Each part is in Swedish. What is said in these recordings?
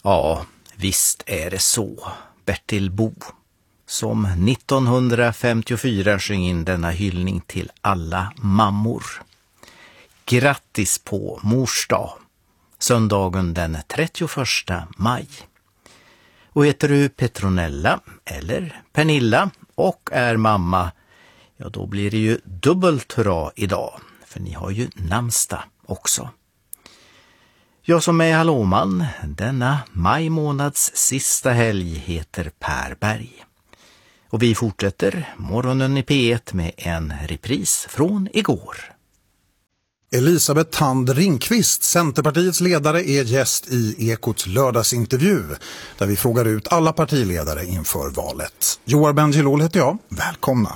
Ja, visst är det så. Bertil Bo, som 1954 sjöng in denna hyllning till alla mammor. Grattis på mors dag, söndagen den 31 maj. Och heter du Petronella eller Pernilla och är mamma, ja då blir det ju dubbelt hurra idag, för ni har ju namnsdag också. Jag som är hallåman denna maj månads sista helg heter Per Berg. Och vi fortsätter morgonen i P1 med en repris från igår. Elisabeth Thand Ringqvist, Centerpartiets ledare, är gäst i Ekots lördagsintervju där vi frågar ut alla partiledare inför valet. Joar Bendjelloul heter jag. Välkomna!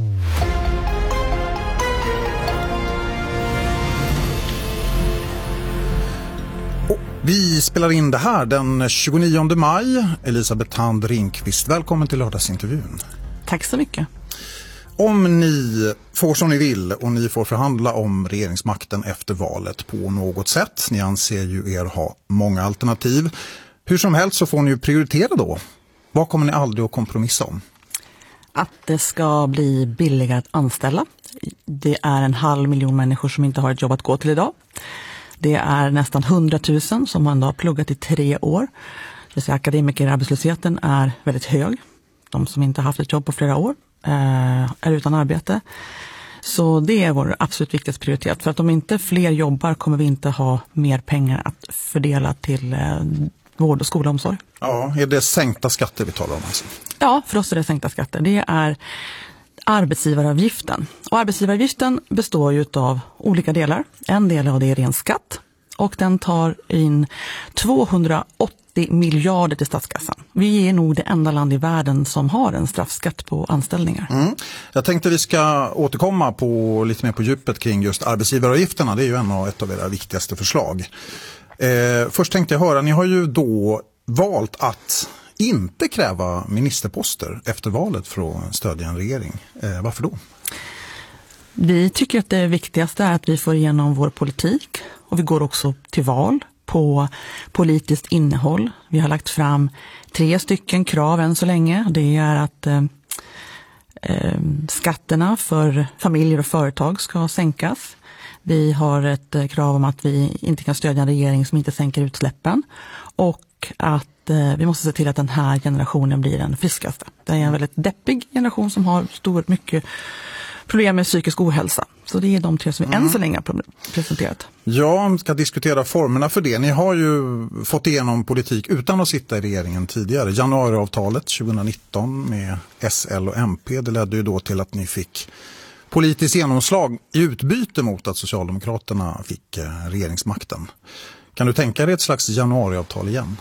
Vi spelar in det här den 29 maj. Elisabeth Thand Ringqvist, välkommen till lördagsintervjun. Tack så mycket. Om ni får som ni vill och ni får förhandla om regeringsmakten efter valet på något sätt, ni anser ju er ha många alternativ, hur som helst så får ni ju prioritera då. Vad kommer ni aldrig att kompromissa om? Att det ska bli billigare att anställa. Det är 500 000 människor som inte har ett jobb att gå till idag. Det är nästan 100 000 som man har pluggat i 3 år. Det vill säga akademikerarbetslösheten är väldigt hög. De som inte har haft ett jobb på flera år är utan arbete. Så det är vår absolut viktigaste prioritet. För att om inte fler jobbar kommer vi inte ha mer pengar att fördela till vård och skola och omsorg. Ja, är det sänkta skatter vi talar om alltså? Ja, för oss är det sänkta skatter. Det är arbetsgivaravgiften. Och arbetsgivaravgiften består ju av olika delar. En del av det är ren skatt och den tar in 280 miljarder till statskassan. Vi är nog det enda land i världen som har en straffskatt på anställningar. Jag tänkte vi ska återkomma på lite mer på djupet kring just arbetsgivaravgifterna. Det är ju ett av era viktigaste förslag. Först tänkte jag höra, ni har ju då valt att inte kräva ministerposter efter valet för att stödja en regering. Varför då? Vi tycker att det viktigaste är att vi får igenom vår politik och vi går också till val på politiskt innehåll. Vi har lagt fram 3 stycken krav än så länge. Det är att skatterna för familjer och företag ska sänkas. Vi har ett krav om att vi inte kan stödja en regering som inte sänker utsläppen och att vi måste se till att den här generationen blir den friskaste. Det är en väldigt deppig generation som har mycket problem med psykisk ohälsa. Så det är de 3 som vi än så länge har presenterat. Ja, vi ska diskutera formerna för det. Ni har ju fått igenom politik utan att sitta i regeringen tidigare. Januariavtalet 2019 med SL och MP, det ledde ju då till att ni fick politiskt genomslag i utbyte mot att Socialdemokraterna fick regeringsmakten. Kan du tänka dig ett slags januariavtal igen?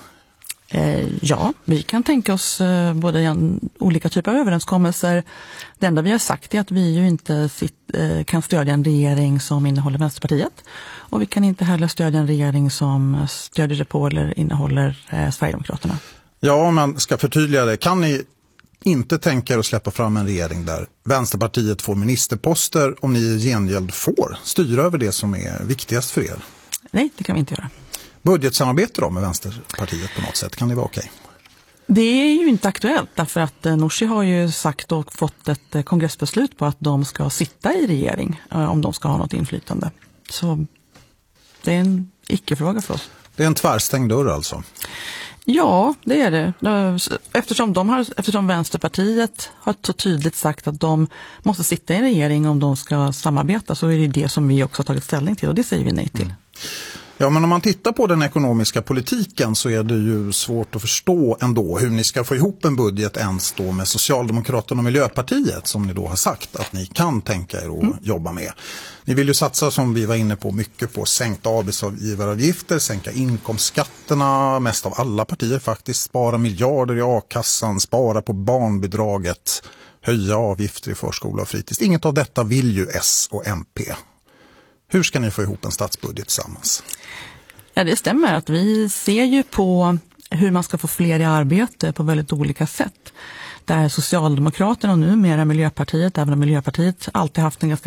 Ja, vi kan tänka oss både olika typer av överenskommelser. Det enda vi har sagt är att vi ju inte kan stödja en regering som innehåller Vänsterpartiet. Och vi kan inte heller stödja en regering som stödjer det på eller innehåller Sverigedemokraterna. Ja, om man ska förtydliga det, kan ni inte tänka er att släppa fram en regering där Vänsterpartiet får ministerposter om ni i gengäld får styra över det som är viktigast för er? Nej, det kan vi inte göra. Budgetsamarbete då med Vänsterpartiet på något sätt, kan det vara okej? Det är ju inte aktuellt därför att Nooshi har ju sagt och fått ett kongressbeslut på att de ska sitta i regering om de ska ha något inflytande. Så det är en icke-fråga för oss. Det är en tvärstängd dörr alltså? Ja, det är det. Eftersom Vänsterpartiet har så tydligt sagt att de måste sitta i en regering om de ska samarbeta, så är det som vi också har tagit ställning till och det säger vi nej till. Ja, men om man tittar på den ekonomiska politiken så är det ju svårt att förstå ändå hur ni ska få ihop en budget ens då med Socialdemokraterna och Miljöpartiet som ni då har sagt att ni kan tänka er att jobba med. Ni vill ju satsa, som vi var inne på, mycket på sänkta arbetsgivaravgifter, sänka inkomstskatterna, mest av alla partier faktiskt, spara miljarder i a-kassan, spara på barnbidraget, höja avgifter i förskola och fritids. Inget av detta vill ju S och MP. Hur ska ni få ihop en statsbudget tillsammans? Ja, det stämmer att vi ser ju på hur man ska få fler i arbete på väldigt olika sätt. Där Socialdemokraterna och numera Miljöpartiet, även om Miljöpartiet alltid haft en ganska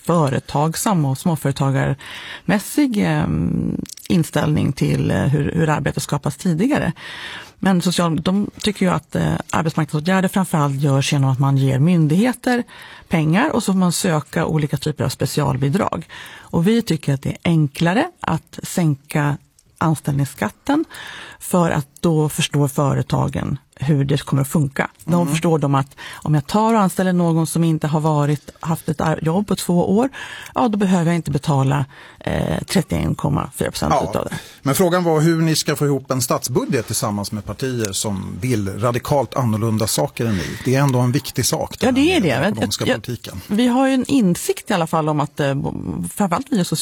företagsam och småföretagarmässig inställning till hur arbete skapas tidigare. Men de tycker ju att arbetsmarknadsåtgärder framförallt görs genom att man ger myndigheter pengar och så får man söka olika typer av specialbidrag. Och vi tycker att det är enklare att sänka anställningsskatten för att då förstår företagen hur det kommer att funka. De förstår de att om jag tar och anställer någon som inte har haft ett jobb på 2 år, ja då behöver jag inte betala 31,4% utav det. Men frågan var hur ni ska få ihop en statsbudget tillsammans med partier som vill radikalt annorlunda saker än ni. Det är ändå en viktig sak. Ja, det är det. Den ekonomiska politiken. Vi har ju en insikt i alla fall om att framförallt vi